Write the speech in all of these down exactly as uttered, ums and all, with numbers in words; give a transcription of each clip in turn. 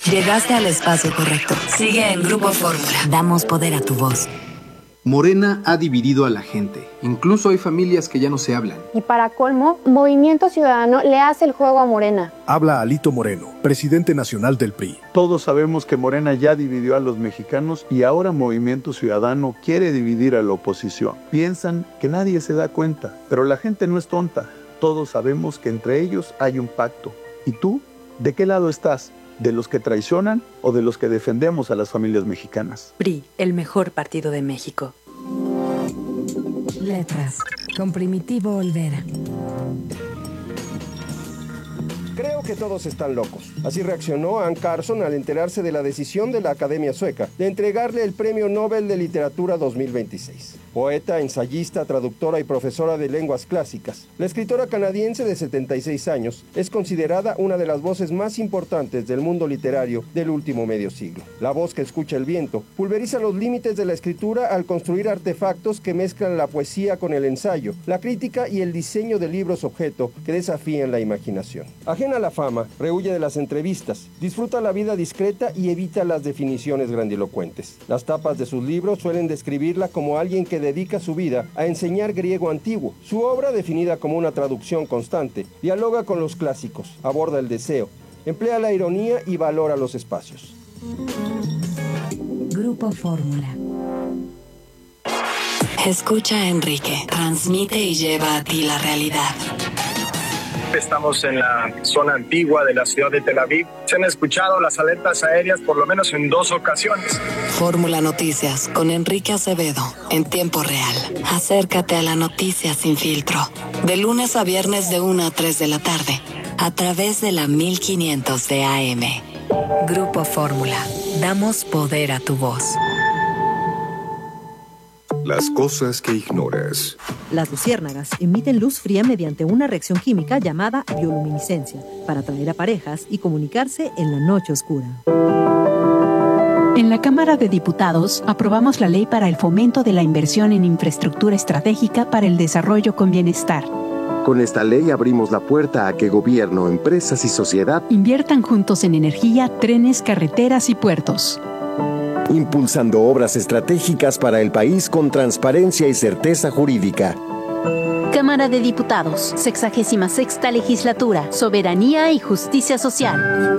Llegaste al espacio correcto. Sigue en Grupo Fórmula. Damos poder a tu voz. Morena ha dividido a la gente. Incluso hay familias que ya no se hablan. Y para colmo, Movimiento Ciudadano le hace el juego a Morena. Habla Alito Moreno, presidente nacional del P R I. Todos sabemos que Morena ya dividió a los mexicanos y ahora Movimiento Ciudadano quiere dividir a la oposición. Piensan que nadie se da cuenta, pero la gente no es tonta. Todos sabemos que entre ellos hay un pacto. ¿Y tú? ¿De qué lado estás? ¿De los que traicionan o de los que defendemos a las familias mexicanas? P R I, el mejor partido de México. Letras, con Primitivo Olvera. Creo que todos están locos. Así reaccionó Anne Carson al enterarse de la decisión de la Academia Sueca de entregarle el Premio Nobel de Literatura dos mil veintiséis. Poeta, ensayista, traductora y profesora de lenguas clásicas, la escritora canadiense de setenta y seis años es considerada una de las voces más importantes del mundo literario del último medio siglo. La voz que escucha el viento pulveriza los límites de la escritura al construir artefactos que mezclan la poesía con el ensayo, la crítica y el diseño de libros objeto que desafían la imaginación. Ajena a la fama, rehuye de las entrevistas, disfruta la vida discreta y evita las definiciones grandilocuentes. Las tapas de sus libros suelen describirla como alguien que dedica su vida a enseñar griego antiguo. Su obra, definida como una traducción constante, dialoga con los clásicos, aborda el deseo, emplea la ironía y valora los espacios. Grupo Fórmula. Escucha a Enrique, transmite y lleva a ti la realidad. Estamos en la zona antigua de la ciudad de Tel Aviv. Se han escuchado las alertas aéreas por lo menos en dos ocasiones. Fórmula Noticias con Enrique Acevedo en tiempo real. Acércate a la noticia sin filtro. De lunes a viernes de una a tres de la tarde. A través de la mil quinientos de A M. Grupo Fórmula. Damos poder a tu voz. Las cosas que ignoras. Las luciérnagas emiten luz fría mediante una reacción química llamada bioluminiscencia para atraer a parejas y comunicarse en la noche oscura. En la Cámara de Diputados aprobamos la ley para el fomento de la inversión en infraestructura estratégica para el desarrollo con bienestar. Con esta ley abrimos la puerta a que gobierno, empresas y sociedad inviertan juntos en energía, trenes, carreteras y puertos. Impulsando obras estratégicas para el país con transparencia y certeza jurídica. Cámara de Diputados, sexagésima sexta legislatura, soberanía y justicia social.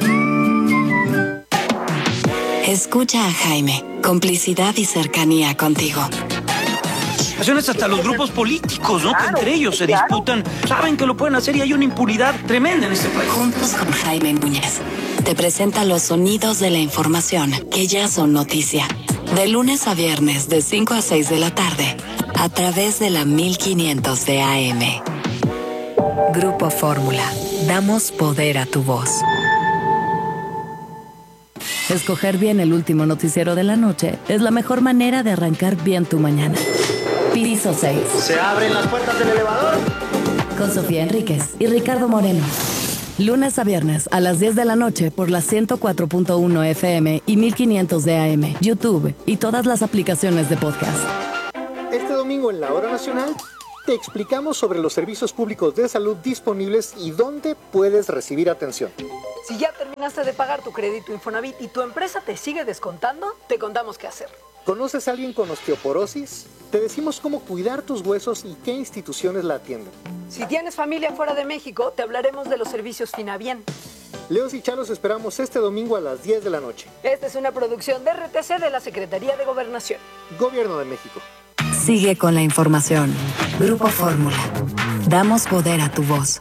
Escucha a Jaime, complicidad y cercanía contigo. Hasta los grupos políticos, ¿no? Claro, que entre ellos se claro. disputan, saben que lo pueden hacer y hay una impunidad tremenda en este país. Juntos con Jaime Núñez, te presenta los sonidos de la información que ya son noticia. De lunes a viernes, de cinco a seis de la tarde, a través de la mil quinientos de A M. Grupo Fórmula. Damos poder a tu voz. Escoger bien el último noticiero de la noche es la mejor manera de arrancar bien tu mañana. Piso seis. ¿Se abren las puertas del elevador? Con Sofía Enríquez y Ricardo Moreno. Lunes a viernes a las diez de la noche por la ciento cuatro punto uno F M y mil quinientos de A M, YouTube y todas las aplicaciones de podcast. Este domingo en la Hora Nacional te explicamos sobre los servicios públicos de salud disponibles y dónde puedes recibir atención. Si ya terminaste de pagar tu crédito Infonavit y tu empresa te sigue descontando, te contamos qué hacer. ¿Conoces a alguien con osteoporosis? Te decimos cómo cuidar tus huesos y qué instituciones la atienden. Si tienes familia fuera de México, te hablaremos de los servicios Finabien. Leos y Chalos esperamos este domingo a las diez de la noche. Esta es una producción de R T C de la Secretaría de Gobernación. Gobierno de México. Sigue con la información. Grupo Fórmula. Damos poder a tu voz.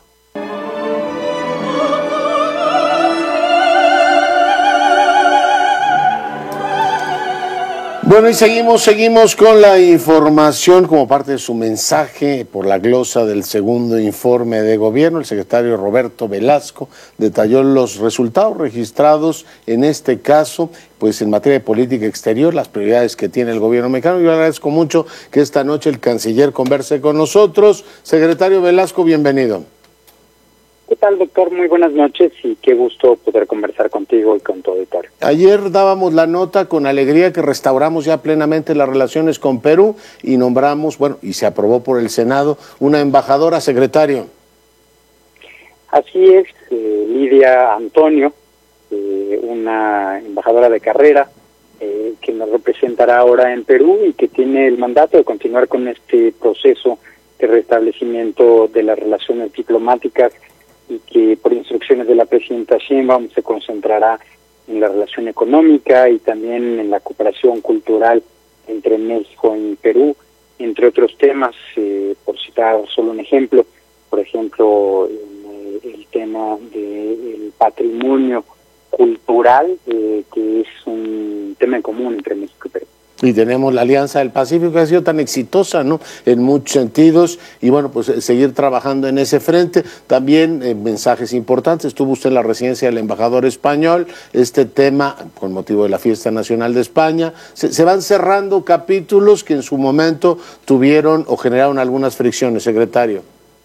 Bueno, y seguimos, seguimos con la información como parte de su mensaje por la glosa del segundo informe de gobierno. El secretario Roberto Velasco detalló los resultados registrados en este caso, pues en materia de política exterior, las prioridades que tiene el gobierno mexicano. Yo agradezco mucho que esta noche el canciller converse con nosotros. Secretario Velasco, bienvenido. ¿Qué tal, doctor? Muy buenas noches y qué gusto poder conversar contigo y con tu auditorio. Ayer dábamos la nota con alegría que restauramos ya plenamente las relaciones con Perú y nombramos, bueno, y se aprobó por el Senado, una embajadora, secretario. Así es, eh, Lidia Antonio, eh, eh, una embajadora de carrera eh, que nos representará ahora en Perú y que tiene el mandato de continuar con este proceso de restablecimiento de las relaciones diplomáticas y que por instrucciones de la presidenta Sheinbaum se concentrará en la relación económica y también en la cooperación cultural entre México y Perú, entre otros temas, eh, por citar solo un ejemplo, por ejemplo, el, el tema del patrimonio cultural, eh, que es un tema en común entre México y Perú. Y tenemos la Alianza del Pacífico que ha sido tan exitosa, ¿no?, en muchos sentidos, y bueno, pues seguir trabajando en ese frente. También eh, mensajes importantes, estuvo usted en la residencia del embajador español, este tema con motivo de la Fiesta Nacional de España, se, se van cerrando capítulos que en su momento tuvieron o generaron algunas fricciones, secretario.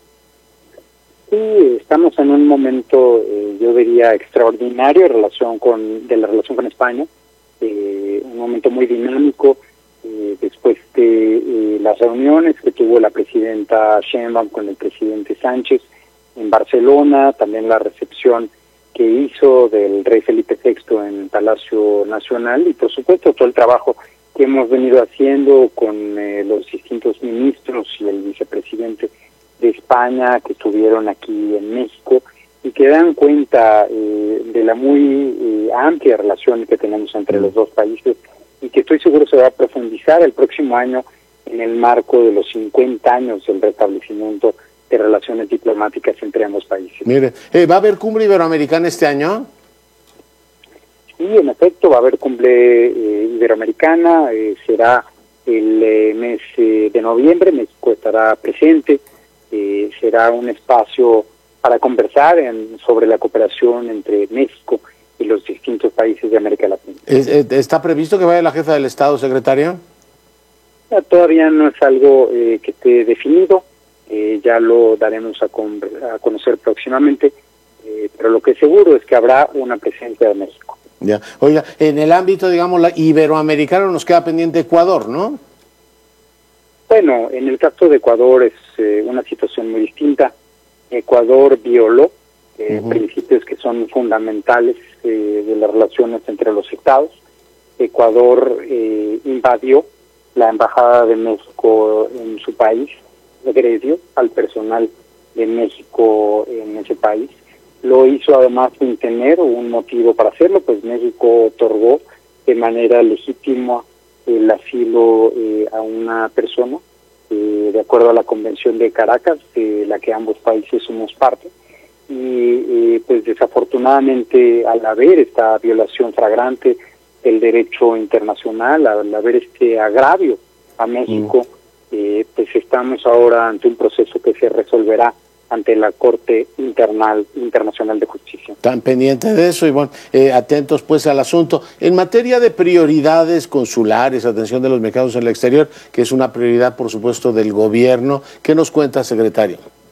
Sí, estamos en un momento, eh, yo diría, extraordinario en relación con, de la relación con España. Eh, un momento muy dinámico, eh, después de eh, las reuniones que tuvo la presidenta Sheinbaum con el presidente Sánchez en Barcelona, también la recepción que hizo del rey Felipe sexto en Palacio Nacional y por supuesto todo el trabajo que hemos venido haciendo con eh, los distintos ministros y el vicepresidente de España que estuvieron aquí en México y que dan cuenta eh, de la muy eh, amplia relación que tenemos entre los dos países y que estoy seguro se va a profundizar el próximo año en el marco de los cincuenta años del restablecimiento de relaciones diplomáticas entre ambos países. Mire, eh, ¿va a haber cumbre iberoamericana este año? Sí, en efecto, va a haber cumbre eh, iberoamericana, eh, será el eh, mes eh, de noviembre, México estará presente, eh, será un espacio para conversar en, sobre la cooperación entre México y los distintos países de América Latina. ¿Está previsto que vaya la jefa del Estado, secretario? Ya, todavía no es algo eh, que esté definido, eh, ya lo daremos a, con, a conocer próximamente, eh, pero lo que es seguro es que habrá una presencia de México. Ya. Oiga, en el ámbito, digamos, la iberoamericano nos queda pendiente Ecuador, ¿no? Bueno, en el caso de Ecuador es eh, una situación muy distinta. Ecuador violó eh, uh-huh. principios que son fundamentales eh, de las relaciones entre los estados. Ecuador eh, invadió la embajada de México en su país, agredió al personal de México en ese país. Lo hizo además sin tener un motivo para hacerlo, pues México otorgó de manera legítima el asilo eh, a una persona, eh, de acuerdo a la Convención de Caracas, de la que ambos países somos parte. Y eh, pues desafortunadamente al haber esta violación flagrante del derecho internacional, al haber este agravio a México, mm. eh, pues estamos ahora ante un proceso que se resolverá ante la Corte Internal, Internacional de Justicia. Están pendientes de eso y bueno, eh, atentos pues al asunto. En materia de prioridades consulares, atención de los mexicanos en el exterior, que es una prioridad por supuesto del gobierno, ¿qué nos cuenta, secretario?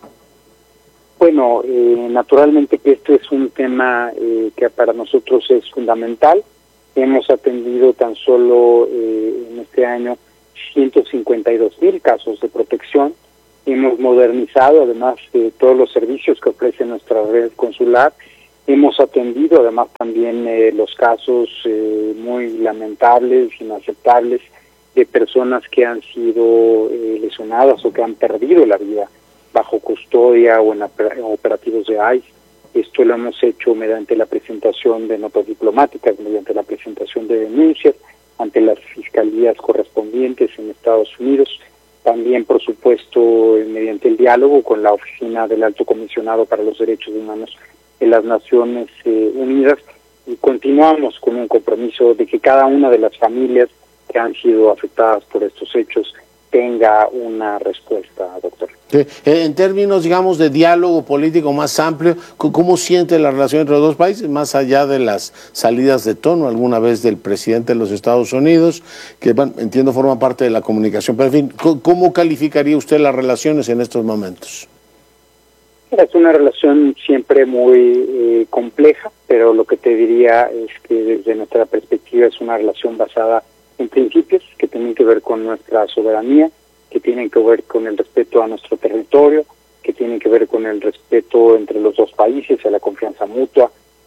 Bueno, eh, naturalmente que este es un tema eh, que para nosotros es fundamental. Hemos atendido tan solo eh, en este año ciento cincuenta y dos mil casos de protección. Hemos modernizado además eh, todos los servicios que ofrece nuestra red consular. Hemos atendido además también eh, los casos eh, muy lamentables, inaceptables, de personas que han sido eh, lesionadas o que han perdido la vida bajo custodia o en operativos de I C E. Esto lo hemos hecho mediante la presentación de notas diplomáticas, mediante la presentación de denuncias ante las fiscalías correspondientes en Estados Unidos. También, por supuesto, mediante el diálogo con la Oficina del Alto Comisionado para los Derechos Humanos de las Naciones eh, Unidas, y continuamos con un compromiso de que cada una de las familias que han sido afectadas por estos hechos tenga una respuesta, doctor. Sí. En términos, digamos, de diálogo político más amplio, ¿cómo siente la relación entre los dos países, más allá de las salidas de tono alguna vez del presidente de los Estados Unidos, que bueno, entiendo forma parte de la comunicación, pero en fin, ¿cómo calificaría usted las relaciones en estos momentos? Es una relación siempre muy eh, compleja, pero lo que te diría es que desde nuestra perspectiva es una relación basada en principios que tienen que ver con nuestra soberanía, que tienen que ver con el respeto a nuestro territorio, que tienen que ver con el respeto entre los dos países, a la confianza mutua,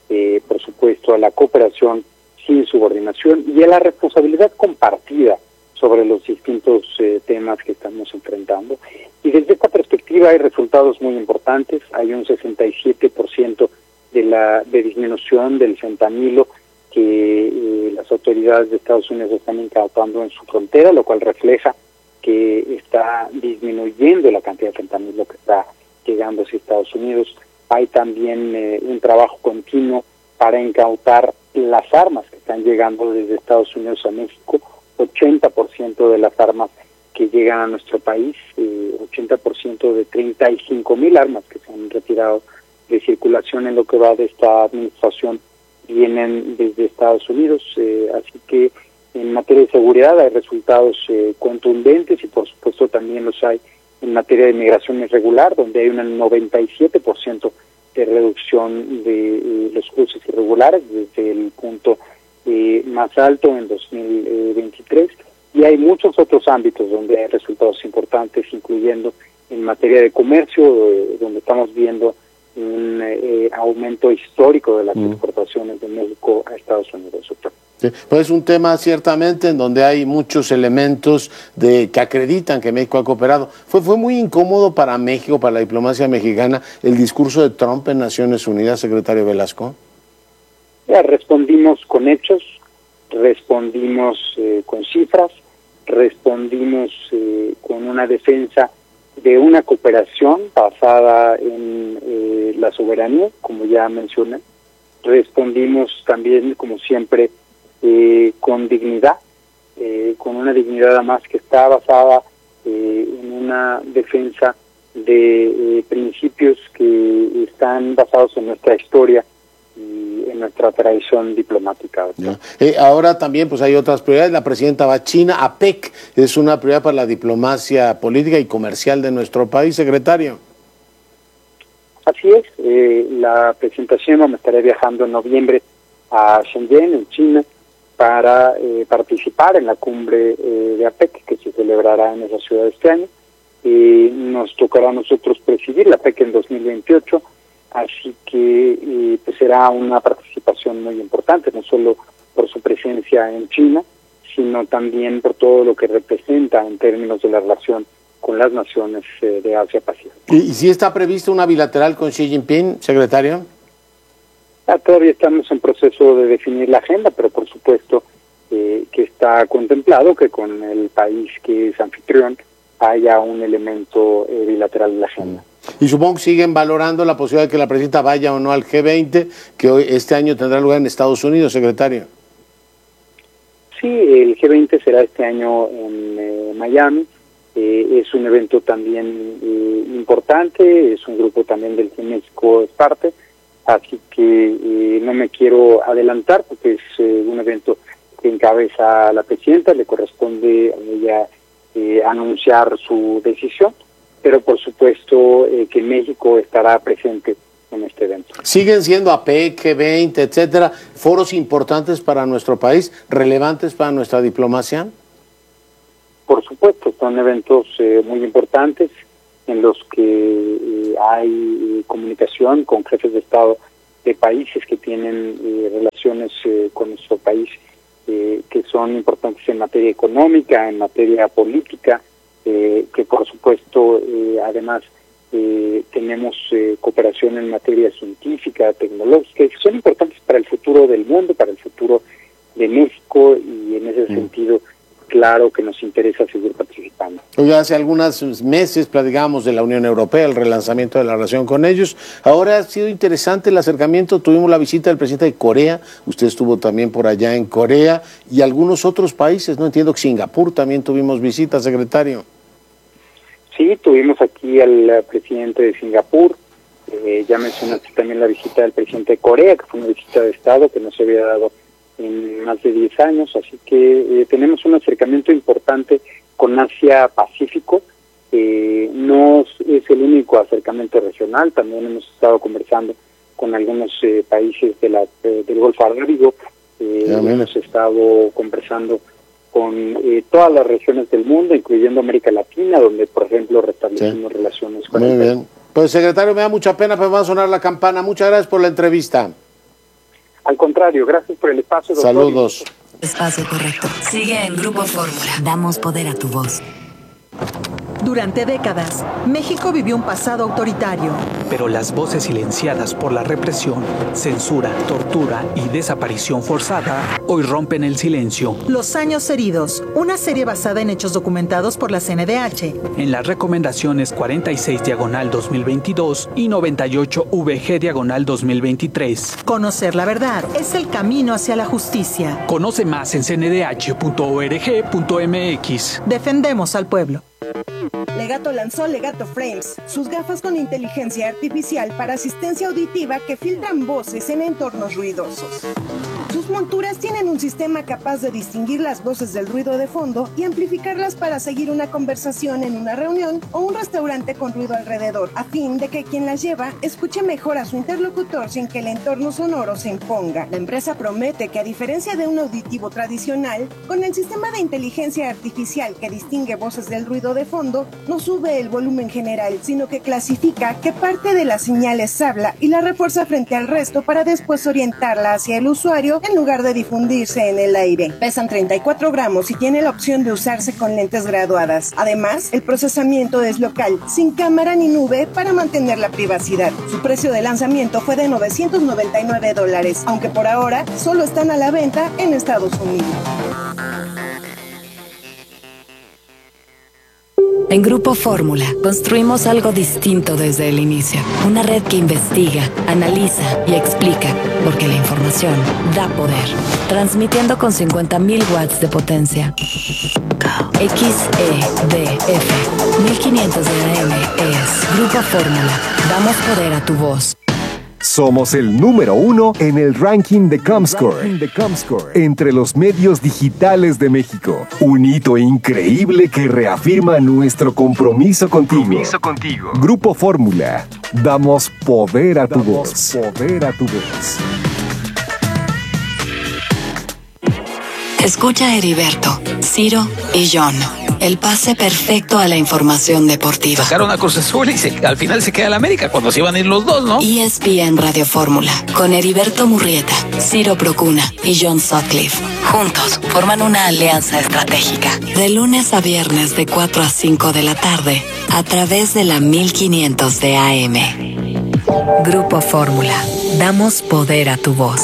eh, por supuesto, a la cooperación sin subordinación y a la responsabilidad compartida sobre los distintos eh, temas que estamos enfrentando. Y desde esta perspectiva hay resultados muy importantes. Hay un sesenta y siete por ciento de la de disminución del fentanilo que eh, las autoridades de Estados Unidos están incautando en su frontera, lo cual refleja que está disminuyendo la cantidad de fentanilo que está llegando hacia Estados Unidos. Hay también eh, un trabajo continuo para incautar las armas que están llegando desde Estados Unidos a México. ochenta por ciento de las armas que llegan a nuestro país, eh, ochenta por ciento de treinta y cinco mil armas que se han retirado de circulación en lo que va de esta administración vienen desde Estados Unidos, eh, así que en materia de seguridad hay resultados eh, contundentes y por supuesto también los hay en materia de migración irregular, donde hay un noventa y siete por ciento de reducción de eh, los cruces irregulares desde el punto eh, más alto en dos mil veintitrés, y hay muchos otros ámbitos donde hay resultados importantes, incluyendo en materia de comercio, eh, donde estamos viendo un eh, aumento histórico de las mm. exportaciones de México a Estados Unidos. Sí, pues es un tema ciertamente en donde hay muchos elementos de que acreditan que México ha cooperado. Fue, fue muy incómodo para México, para la diplomacia mexicana, el discurso de Trump en Naciones Unidas, secretario Velasco. Ya respondimos con hechos, respondimos eh, con cifras, respondimos eh, con una defensa de una cooperación basada en eh, la soberanía, como ya mencioné. Respondimos también, como siempre, eh, con dignidad, eh, con una dignidad además que está basada eh, en una defensa de eh, principios que están basados en nuestra historia y en nuestra tradición diplomática. Eh, ahora también pues hay otras prioridades. La presidenta va a China. APEC es una prioridad para la diplomacia política y comercial de nuestro país, secretario. Así es. Eh, la presidenta Sheinbaum estará viajando en noviembre a Shenzhen, en China, para eh, participar en la cumbre eh, de APEC que se celebrará en esa ciudad este año. Eh, nos tocará a nosotros presidir la APEC en dos mil veintiocho. Así que eh, pues será una participación muy importante, no solo por su presencia en China, sino también por todo lo que representa en términos de la relación con las naciones eh, de Asia-Pacífico. ¿Y, ¿Y si está prevista una bilateral con Xi Jinping, secretario? Ah, todavía estamos en proceso de definir la agenda, pero por supuesto eh, que está contemplado que con el país que es anfitrión haya un elemento eh, bilateral de la agenda. Y supongo que siguen valorando la posibilidad de que la presidenta vaya o no al G veinte, que hoy este año tendrá lugar en Estados Unidos, secretario. Sí, el G veinte será este año en eh, Miami. Eh, es un evento también eh, importante, es un grupo también del que México es parte, así que eh, no me quiero adelantar porque es eh, un evento que encabeza a la presidenta, le corresponde a ella eh, anunciar su decisión, pero por supuesto eh, que México estará presente en este evento. ¿Siguen siendo APEC, G veinte, etcétera, foros importantes para nuestro país, relevantes para nuestra diplomacia? Por supuesto, son eventos eh, muy importantes en los que eh, hay eh, comunicación con jefes de Estado de países que tienen eh, relaciones eh, con nuestro país, eh, que son importantes en materia económica, en materia política, Eh, que por supuesto eh, además eh, tenemos eh, cooperación en materia científica, tecnológica, que son importantes para el futuro del mundo, para el futuro de México, y en ese mm. sentido, claro que nos interesa seguir participando. Hoy hace algunos meses platicábamos de la Unión Europea, el relanzamiento de la relación con ellos. Ahora ha sido interesante el acercamiento, tuvimos la visita del presidente de Corea, usted estuvo también por allá en Corea, y algunos otros países, no entiendo que Singapur también tuvimos visita, secretario. Sí, tuvimos aquí al presidente de Singapur, eh, ya mencionaste también la visita del presidente de Corea, que fue una visita de Estado que no se había dado en más de diez años, así que eh, tenemos un acercamiento importante con Asia-Pacífico. Eh, no es el único acercamiento regional, también hemos estado conversando con algunos eh, países de la, eh, del Golfo Arábigo, eh, hemos estado conversando con eh, todas las regiones del mundo, incluyendo América Latina, donde, por ejemplo, restablecimos sí. relaciones con Muy el bien. Pues, secretario, me da mucha pena, pero va a sonar la campana. Muchas gracias por la entrevista. Al contrario, gracias por el espacio, doctor. Saludos. Espacio correcto. Sigue en Grupo Fórmula. Damos poder a tu voz. Durante décadas, México vivió un pasado autoritario. Pero las voces silenciadas por la represión, censura, tortura y desaparición forzada hoy rompen el silencio. Los años heridos, una serie basada en hechos documentados por la C N D H. En las recomendaciones cuarenta y seis diagonal dos mil veintidós y noventa y ocho V G diagonal dos mil veintitrés. Conocer la verdad es el camino hacia la justicia. Conoce más en c n d h punto org punto m x. Defendemos al pueblo. Legato lanzó Legato Frames, sus gafas con inteligencia artificial para asistencia auditiva que filtran voces en entornos ruidosos. Sus monturas tienen un sistema capaz de distinguir las voces del ruido de fondo y amplificarlas para seguir una conversación en una reunión o un restaurante con ruido alrededor, a fin de que quien las lleva escuche mejor a su interlocutor sin que el entorno sonoro se imponga. La empresa promete que, a diferencia de un auditivo tradicional, con el sistema de inteligencia artificial que distingue voces del ruido de fondo, no sube el volumen general, sino que clasifica qué parte de las señales habla y la refuerza frente al resto para después orientarla hacia el usuario en lugar de difundirse en el aire. Pesan treinta y cuatro gramos y tiene la opción de usarse con lentes graduadas. Además, el procesamiento es local, sin cámara ni nube para mantener la privacidad. Su precio de lanzamiento fue de novecientos noventa y nueve dólares, aunque por ahora solo están a la venta en Estados Unidos. En Grupo Fórmula, construimos algo distinto desde el inicio. Una red que investiga, analiza y explica, porque la información da poder. Transmitiendo con cincuenta mil watts de potencia. X E D F mil quinientos de A M es Grupo Fórmula. Damos poder a tu voz. Somos el número uno en el ranking de Comscore, entre los medios digitales de México. Un hito increíble que reafirma nuestro compromiso contigo. Compromiso contigo. Grupo Fórmula. Damos poder a tu voz. Poder a tu voz. Escucha a Heriberto, Ciro y John. El pase perfecto a la información deportiva. Sacaron a Cruz Azul y se, al final se queda el América cuando se iban a ir los dos, ¿no? E S P N Radio Fórmula, con Heriberto Murrieta, Ciro Procuna y John Sutcliffe. Juntos forman una alianza estratégica. De lunes a viernes de cuatro a cinco de la tarde, a través de la mil quinientos de A M. Grupo Fórmula. Damos poder a tu voz.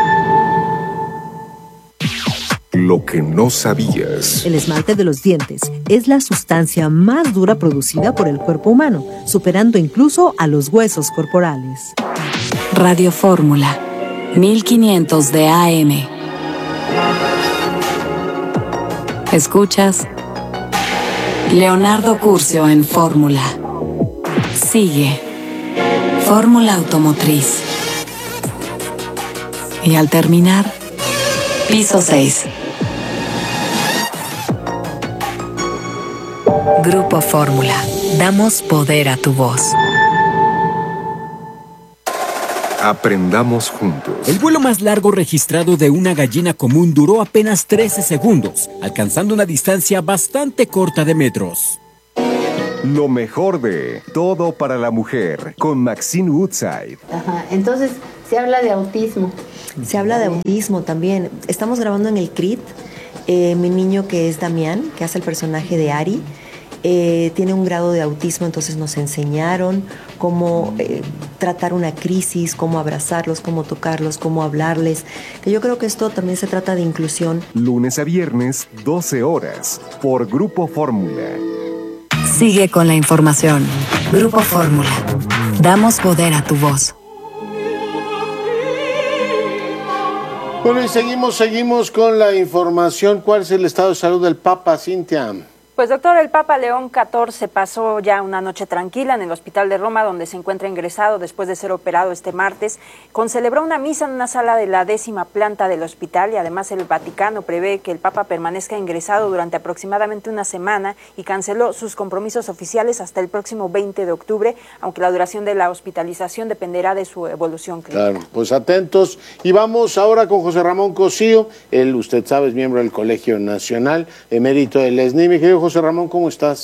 Lo que no sabías. El esmalte de los dientes es la sustancia más dura producida por el cuerpo humano, superando incluso a los huesos corporales. Radio Fórmula, mil quinientos de A M. Escuchas Leonardo Curcio en Fórmula. Sigue Fórmula Automotriz. Y al terminar, piso seis. Grupo Fórmula. Damos poder a tu voz. Aprendamos juntos. El vuelo más largo registrado de una gallina común duró apenas trece segundos, alcanzando una distancia bastante corta de metros. Lo mejor de Todo para la Mujer, con Maxine Woodside. Ajá, entonces se habla de autismo. Se habla de autismo también. Estamos grabando en el C R I T. Eh, mi niño, que es Damián, que hace el personaje de Ari, eh, tiene un grado de autismo, entonces nos enseñaron cómo eh, tratar una crisis, cómo abrazarlos, cómo tocarlos, cómo hablarles. Que yo creo que esto también se trata de inclusión. Lunes a viernes, doce horas, por Grupo Fórmula. Sigue con la información. Grupo Fórmula. Damos poder a tu voz. Bueno, y seguimos, seguimos con la información. ¿Cuál es el estado de salud del Papa, Cintia? Pues doctor, el Papa León catorce pasó ya una noche tranquila en el Hospital de Roma, donde se encuentra ingresado después de ser operado este martes. Concelebró una misa en una sala de la décima planta del hospital y además el Vaticano prevé que el Papa permanezca ingresado durante aproximadamente una semana y canceló sus compromisos oficiales hasta el próximo veinte de octubre, aunque la duración de la hospitalización dependerá de su evolución clínica. Claro, pues atentos. Y vamos ahora con José Ramón Cosío. Él, usted sabe, es miembro del Colegio Nacional, emérito del E S N I. Mi querido José Ramón, ¿cómo estás?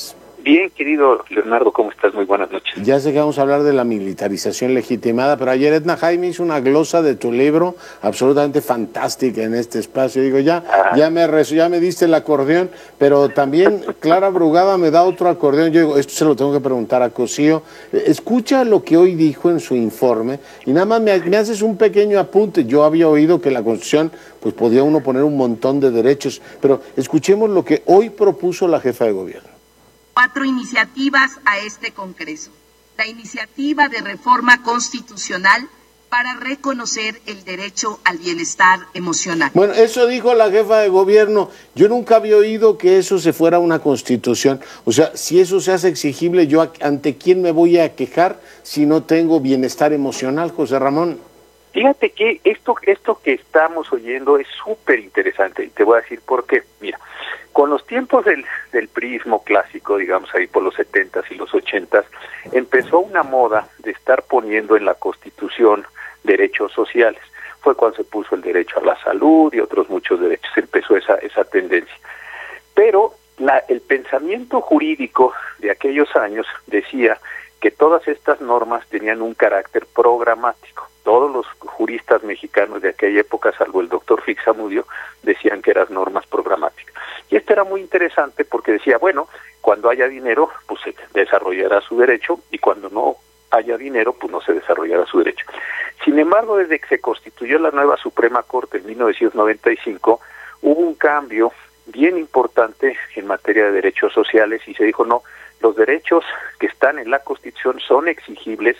Bien, querido Leonardo, ¿cómo estás? Muy buenas noches. Ya sé que vamos a hablar de la militarización legitimada, pero ayer Edna Jaime hizo una glosa de tu libro absolutamente fantástica en este espacio. Digo, ya, ya me rezo, ya me diste el acordeón, pero también Clara Brugada me da otro acordeón. Yo digo, esto se lo tengo que preguntar a Cosío. Escucha lo que hoy dijo en su informe y nada más me, me haces un pequeño apunte. Yo había oído que la Constitución, pues podía uno poner un montón de derechos, pero escuchemos lo que hoy propuso la jefa de gobierno. Cuatro iniciativas a este Congreso. La iniciativa de reforma constitucional para reconocer el derecho al bienestar emocional. Bueno, eso dijo la jefa de gobierno. Yo nunca había oído que eso se fuera a una constitución. O sea, si eso se hace exigible, ¿yo ante quién me voy a quejar si no tengo bienestar emocional, José Ramón? Fíjate que esto, esto que estamos oyendo es súper interesante y te voy a decir por qué. Mira, con los tiempos del, del priismo clásico, digamos ahí por los setentas y los ochentas, empezó una moda de estar poniendo en la Constitución derechos sociales. Fue cuando se puso el derecho a la salud y otros muchos derechos, empezó esa, esa tendencia. Pero la, el pensamiento jurídico de aquellos años decía que todas estas normas tenían un carácter programático. Todos los juristas mexicanos de aquella época, salvo el doctor Fixamudio, decían que eran normas programáticas. Y esto era muy interesante porque decía, bueno, cuando haya dinero, pues se desarrollará su derecho, y cuando no haya dinero, pues no se desarrollará su derecho. Sin embargo, desde que se constituyó la nueva Suprema Corte en mil novecientos noventa y cinco, hubo un cambio bien importante en materia de derechos sociales y se dijo, no, los derechos que están en la Constitución son exigibles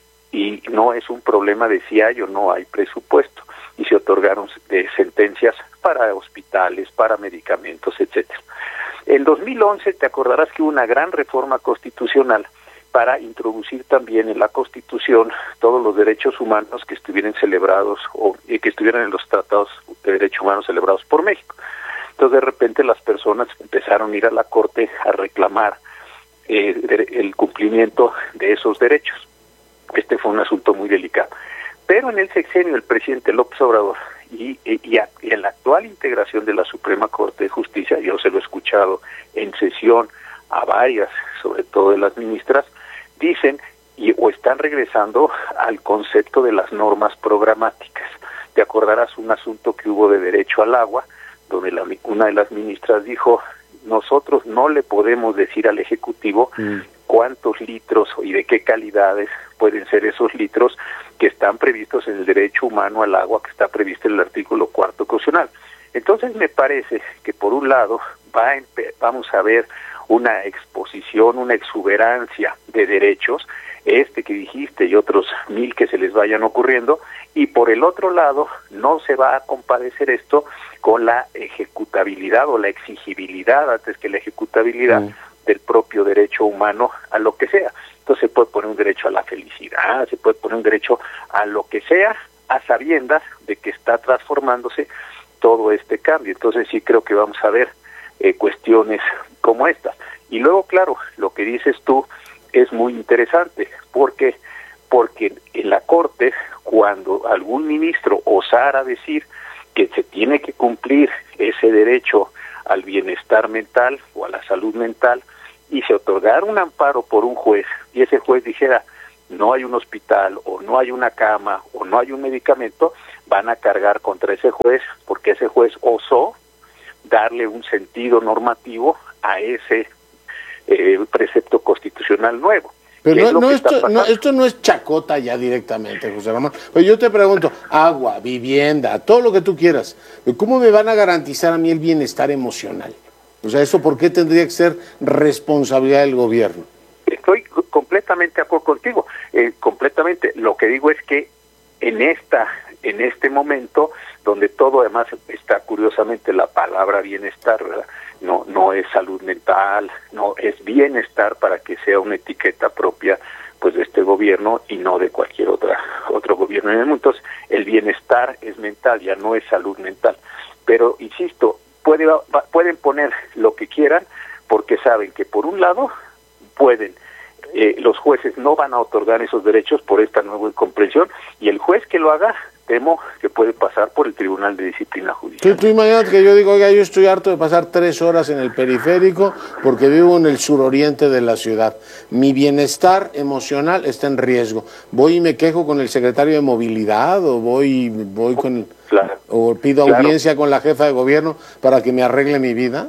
y no es un problema de si hay o no hay presupuesto. Y se otorgaron de sentencias para hospitales, para medicamentos, etcétera. En dos mil once te acordarás que hubo una gran reforma constitucional para introducir también en la Constitución todos los derechos humanos que estuvieran celebrados o eh, que estuvieran en los tratados de derechos humanos celebrados por México. Entonces de repente las personas empezaron a ir a la Corte a reclamar eh, el cumplimiento de esos derechos. Este fue un asunto muy delicado. Pero en el sexenio del presidente López Obrador y, y, y, a, y en la actual integración de la Suprema Corte de Justicia, yo se lo he escuchado en sesión a varias, sobre todo de las ministras, dicen y o están regresando al concepto de las normas programáticas. Te acordarás un asunto que hubo de derecho al agua, donde la, una de las ministras dijo, nosotros no le podemos decir al Ejecutivo mm. cuántos litros y de qué calidades pueden ser esos litros que están previstos en el derecho humano al agua, que está previsto en el artículo cuarto constitucional. Entonces me parece que por un lado va a vamos a ver una exposición, una exuberancia de derechos, este que dijiste y otros mil que se les vayan ocurriendo, y por el otro lado no se va a compadecer esto con la ejecutabilidad o la exigibilidad antes que la ejecutabilidad mm. del propio derecho humano a lo que sea. Entonces se puede poner un derecho a la felicidad, se puede poner un derecho a lo que sea, a sabiendas de que está transformándose todo este cambio. Entonces sí creo que vamos a ver eh, cuestiones como estas. Y luego, claro, lo que dices tú es muy interesante, porque porque en la Corte, cuando algún ministro osara decir que se tiene que cumplir ese derecho al bienestar mental o a la salud mental, y se otorgara un amparo por un juez, y ese juez dijera, no hay un hospital, o no hay una cama, o no hay un medicamento, van a cargar contra ese juez, porque ese juez osó darle un sentido normativo a ese eh, precepto constitucional nuevo. Pero no, no, esto, no, esto no es chacota ya directamente, José Ramón. Pues yo te pregunto, agua, vivienda, todo lo que tú quieras, ¿cómo me van a garantizar a mí el bienestar emocional? O sea, ¿eso por qué tendría que ser responsabilidad del gobierno? Estoy completamente de acuerdo contigo, eh, completamente. Lo que digo es que en esta, en este momento, donde todo además está curiosamente la palabra bienestar, ¿verdad? No, no es salud mental, no es bienestar para que sea una etiqueta propia pues de este gobierno y no de cualquier otra otro gobierno en el mundo. Entonces, el bienestar es mental, ya no es salud mental. Pero insisto, puede, pueden poner lo que quieran porque saben que por un lado pueden eh, los jueces no van a otorgar esos derechos por esta nueva comprensión y el juez que lo haga temo que puede pasar por el Tribunal de Disciplina Judicial. Tú, tú imagínate que yo digo, oiga, yo estoy harto de pasar tres horas en el periférico porque vivo en el suroriente de la ciudad. Mi bienestar emocional está en riesgo. ¿Voy y me quejo con el secretario de Movilidad o voy, voy con... Claro, o pido claro. audiencia con la jefa de gobierno para que me arregle mi vida?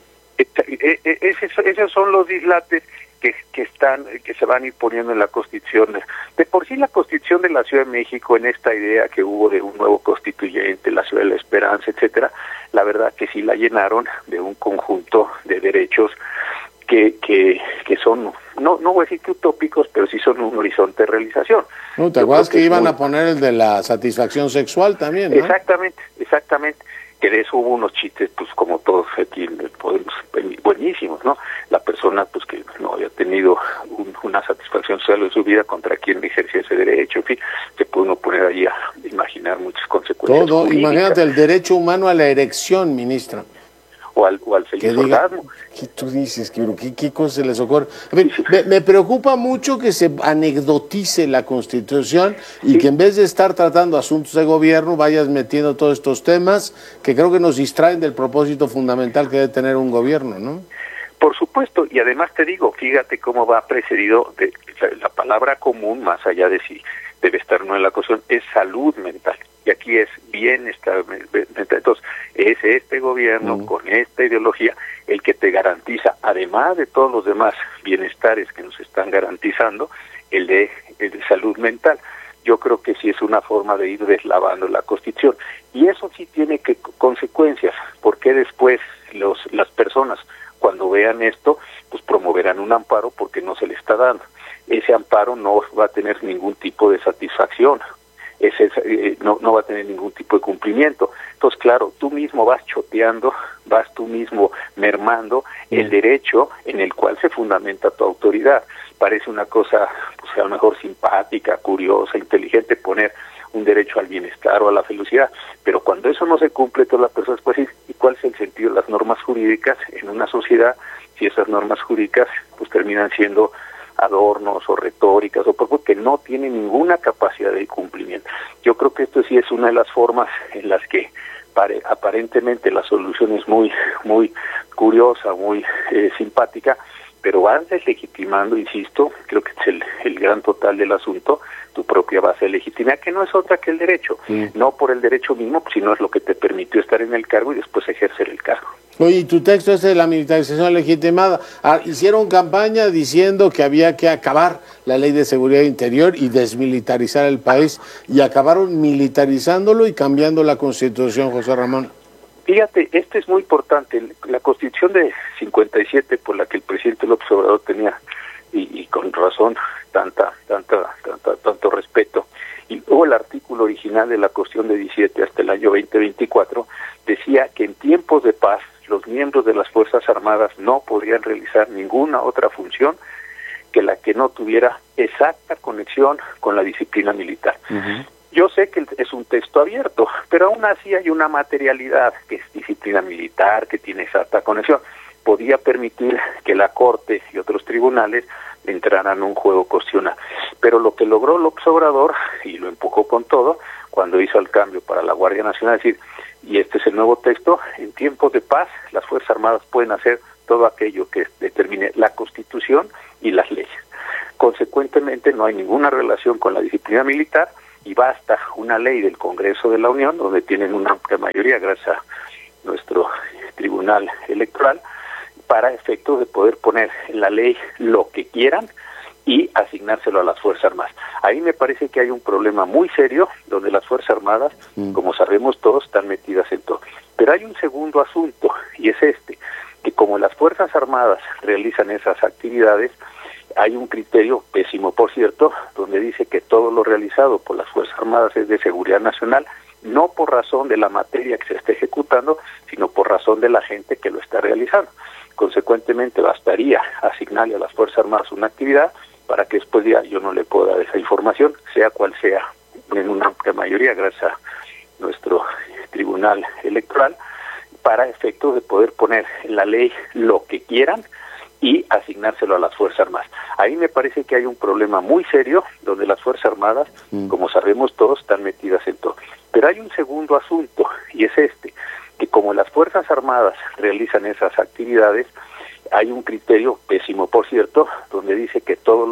Esos, esos son los dislates que, que están, que se van a ir poniendo en la Constitución. De por sí la Constitución de la Ciudad de México, en esta idea que hubo de un nuevo constituyente, la Ciudad de la Esperanza, etcétera, la verdad que sí la llenaron de un conjunto de derechos que, que, que son, no, no voy a decir que utópicos, pero sí son un horizonte de realización. No, ¿te acuerdas que, que iban muy... a poner el de la satisfacción sexual también, ¿no? Exactamente, exactamente. Que de eso hubo unos chistes, pues como todos aquí podemos, buenísimos, ¿no? La persona, pues que no había tenido un, una satisfacción sexual en su vida, contra quien ejercía ese derecho, en fin, se puede uno poner ahí a imaginar muchas consecuencias. Todo, jurídicas. Imagínate el derecho humano a la erección, ministra. O al, o al feliz orgasmo. ¿Qué tú dices? ¿Qué, qué, qué cosa se les ocurre? A ver, me, me preocupa mucho que se anecdotice la Constitución y sí. que en vez de estar tratando asuntos de gobierno vayas metiendo todos estos temas que creo que nos distraen del propósito fundamental que debe tener un gobierno, ¿no? Por supuesto, y además te digo, fíjate cómo va precedido de la, la palabra común, más allá de si debe estar no en la Constitución, es salud mental. Y aquí es bienestar mental. Entonces, es este gobierno uh-huh. con esta ideología el que te garantiza, además de todos los demás bienestares que nos están garantizando, el de, el de salud mental. Yo creo que sí es una forma de ir deslavando la Constitución. Y eso sí tiene que consecuencias, porque después los las personas, cuando vean esto, pues promoverán un amparo porque no se le está dando. Ese amparo no va a tener ningún tipo de satisfacción. Ese, eh, no, no va a tener ningún tipo de cumplimiento. Entonces, claro, tú mismo vas choteando, vas tú mismo mermando el derecho en el cual se fundamenta tu autoridad. Parece una cosa, pues a lo mejor simpática, curiosa, inteligente, poner un derecho al bienestar o a la felicidad, pero cuando eso no se cumple, todas las personas pueden decir, ¿y cuál es el sentido de las normas jurídicas en una sociedad si esas normas jurídicas pues terminan siendo adornos o retóricas o porque no tiene ninguna capacidad de cumplimiento? Yo creo que esto sí es una de las formas en las que pare, aparentemente la solución es muy muy curiosa, muy eh, simpática, pero vas deslegitimando, insisto, creo que es el, el gran total del asunto, tu propia base de legitimidad, que no es otra que el derecho, sí. no por el derecho mismo, sino es lo que te permitió estar en el cargo y después ejercer el cargo. Oye, y tu texto es de la militarización legitimada. Ah, hicieron campaña diciendo que había que acabar la ley de seguridad interior y desmilitarizar el país, y acabaron militarizándolo y cambiando la Constitución, José Ramón. Fíjate, esto es muy importante. La Constitución de cincuenta y siete, por la que el presidente López Obrador tenía, y, y con razón, tanta, tanta, tanta, tanto respeto, y luego el artículo original de la Constitución de diecisiete hasta el año veinte veinticuatro, decía que en tiempos de paz los miembros de las Fuerzas Armadas no podrían realizar ninguna otra función que la que no tuviera exacta conexión con la disciplina militar. Uh-huh. Yo sé que es un texto abierto, pero aún así hay una materialidad que es disciplina militar, que tiene exacta conexión. Podía permitir que la Corte y otros tribunales entraran en un juego constitucional. Pero lo que logró López Obrador, y lo empujó con todo, cuando hizo el cambio para la Guardia Nacional, es decir, y este es el nuevo texto, en tiempos de paz las Fuerzas Armadas pueden hacer todo aquello que determine la Constitución y las leyes. Consecuentemente no hay ninguna relación con la disciplina militar, y basta una ley del Congreso de la Unión, donde tienen una amplia mayoría gracias a nuestro Tribunal Electoral, para efectos de poder poner en la ley lo que quieran y asignárselo a las Fuerzas Armadas. Ahí me parece que hay un problema muy serio, donde las Fuerzas Armadas, mm. como sabemos todos, están metidas en todo. Pero hay un segundo asunto, y es este, que como las Fuerzas Armadas realizan esas actividades, hay un criterio pésimo, por cierto, donde dice que todo lo realizado por las Fuerzas Armadas es de seguridad nacional, no por razón de la materia que se está ejecutando, sino por razón de la gente que lo está realizando. Consecuentemente, bastaría asignarle a las Fuerzas Armadas una actividad para que después ya yo no le pueda dar esa información, sea cual sea, en una amplia mayoría, gracias a nuestro Tribunal Electoral, para efectos de poder poner en la ley lo que quieran y asignárselo a las Fuerzas Armadas. Ahí me parece que hay un problema muy serio, donde las Fuerzas Armadas, mm. como sabemos todos, están metidas en todo. Pero hay un segundo asunto, y es este, que como las Fuerzas Armadas realizan esas actividades, hay un criterio pésimo, por cierto, donde dice que todos